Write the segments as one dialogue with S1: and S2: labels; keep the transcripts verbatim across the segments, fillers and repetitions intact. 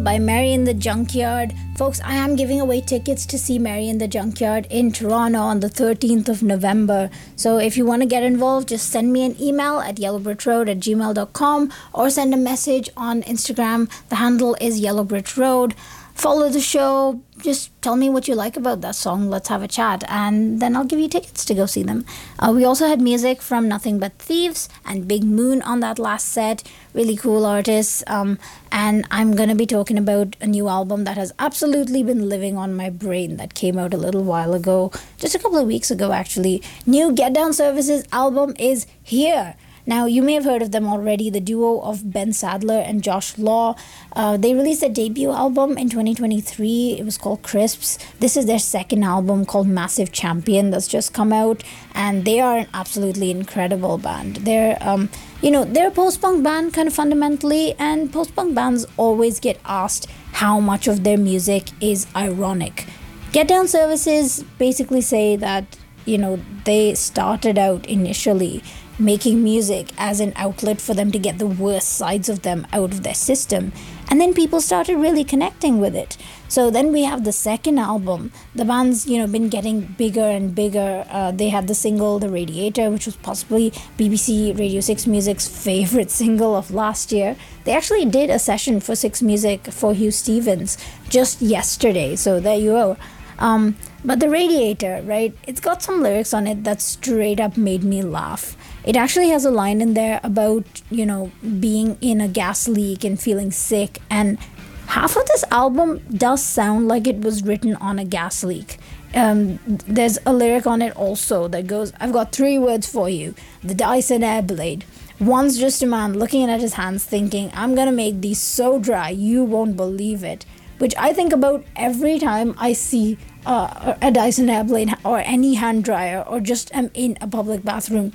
S1: by Mary in the Junkyard. Folks, I am giving away tickets to see Mary in the Junkyard in Toronto on the thirteenth of November. So if you want to get involved, just send me an email at yellowbritroad at gmail dot com or send a message on Instagram. The handle is yellowbritroad. Follow the show. Just tell me what you like about that song. Let's have a chat. And then I'll give you tickets to go see them. Uh, we also had music from Nothing But Thieves and Big Moon on that last set. Really cool artists. Um, and I'm going to be talking about a new album that has absolutely been living on my brain that came out a little while ago. Just a couple of weeks ago, actually. New Get Down Services album is here. Now, you may have heard of them already, the duo of Ben Sadler and Josh Law. Uh, they released their debut album in twenty twenty-three. It was called Crisps. This is their second album called Massive Champion that's just come out. And they are an absolutely incredible band. They're, um, you know, they're a post-punk band kind of fundamentally. And post-punk bands always get asked how much of their music is ironic. Get Down Services basically say that, you know, they started out initially making music as an outlet for them to get the worst sides of them out of their system. And then people started really connecting with it. So then we have the second album. The band's, you know, been getting bigger and bigger. Uh, they had the single The Radiator, which was possibly B B C Radio six Music's favorite single of last year. They actually did a session for six Music for Hugh Stevens just yesterday. So there you go. Um, but The Radiator, right? It's got some lyrics on it that straight up made me laugh. It actually has a line in there about, you know, being in a gas leak and feeling sick. And half of this album does sound like it was written on a gas leak. Um, there's a lyric on it also that goes, I've got three words for you. The Dyson Airblade. One's just a man looking at his hands thinking, I'm going to make these so dry you won't believe it. Which I think about every time I see uh, a Dyson Airblade or any hand dryer or just am in a public bathroom.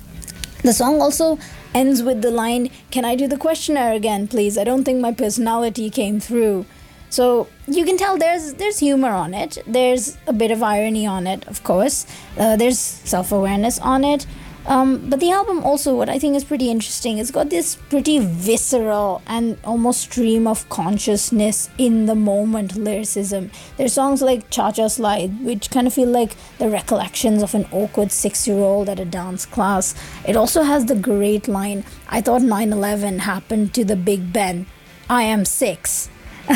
S1: The song also ends with the line, can I do the questionnaire again, please? I don't think my personality came through. So you can tell there's there's humor on it. There's a bit of irony on it, of course. Uh, there's self-awareness on it. Um, but the album also, what I think is pretty interesting, it's got this pretty visceral and almost stream of consciousness in the moment lyricism. There's songs like Cha Cha Slide, which kind of feel like the recollections of an awkward six-year-old at a dance class. It also has the great line, I thought nine eleven happened to the Big Ben. I am six.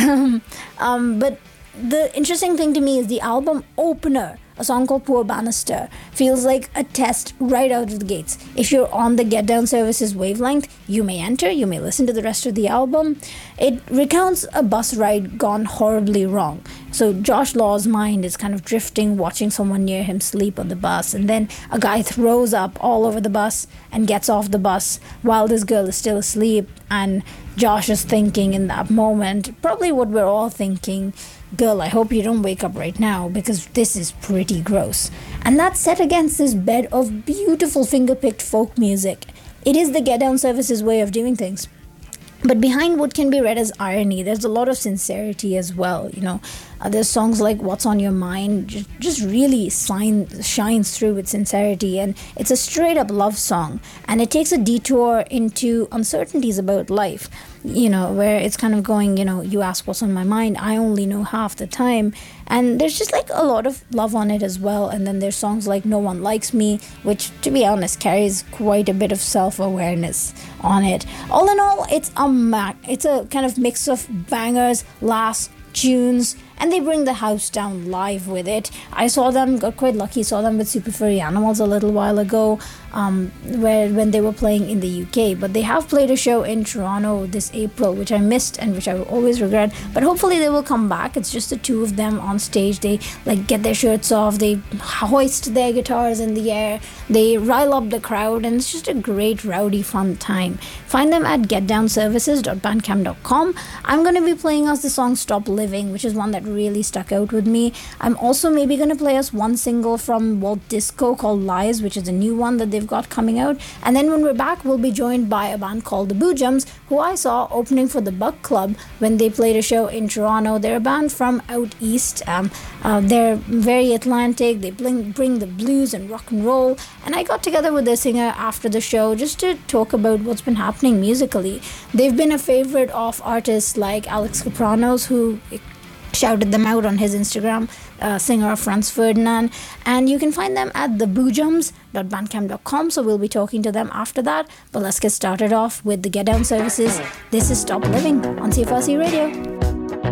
S1: um, but the interesting thing to me is the album opener, a song called Poor Bannister, feels like a test right out of the gates. If you're on the Get Down Services wavelength, you may enter, you may listen to the rest of the album. It recounts a bus ride gone horribly wrong. So Josh Law's mind is kind of drifting, watching someone near him sleep on the bus, and then a guy throws up all over the bus and gets off the bus while this girl is still asleep, and Josh is thinking in that moment, probably what we're all thinking, girl, I hope you don't wake up right now because this is pretty gross. And that's set against this bed of beautiful finger-picked folk music. It is the Get Down Services way of doing things. But behind what can be read as irony, there's a lot of sincerity as well, you know. Uh, there's songs like What's on Your Mind, just, just really shine, shines through with sincerity. And it's a straight-up love song. And it takes a detour into uncertainties about life, you know, where it's kind of going, you know, you ask what's on my mind, I only know half the time. And there's just like a lot of love on it as well. And then there's songs like No One Likes Me, which, to be honest, carries quite a bit of self-awareness on it. All in all, it's a ma- it's a kind of mix of bangers, laughs, tunes, and they bring the house down live with it. I saw them, got quite lucky, saw them with Super Furry Animals a little while ago, um, where when they were playing in the U K. But they have played a show in Toronto this April, which I missed and which I will always regret. But hopefully they will come back. It's just the two of them on stage. They like get their shirts off, they hoist their guitars in the air, they rile up the crowd, and it's just a great, rowdy, fun time. Find them at get down services dot bandcamp dot com. I'm going to be playing us the song Stop Living, which is one that really stuck out with me. I'm also maybe going to play us one single from Walt Disco called Lies, which is a new one that they've got coming out. And then when we're back, we'll be joined by a band called the Boojums, who I saw opening for the Buck Club when they played a show in Toronto. They're a band from out east. Um, uh, they're very Atlantic. They bring, bring the blues and rock and roll. And I got together with their singer after the show just to talk about what's been happening musically. They've been a favorite of artists like Alex Kapranos, who shouted them out on his Instagram, uh, singer of Franz Ferdinand. And you can find them at the boojums dot bandcamp dot com. So we'll be talking to them after that. But let's get started off with the Get Down services. This is Stop Living on C F R C Radio.